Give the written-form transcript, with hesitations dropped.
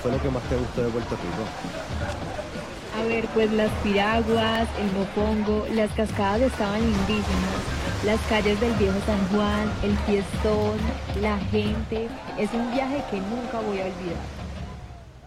fue lo que más te gustó de Puerto Rico? A ver, pues las piraguas, el mopongo, las cascadas estaban lindísimas. Las calles del viejo San Juan, el fiestón, la gente. Es un viaje que nunca voy a olvidar.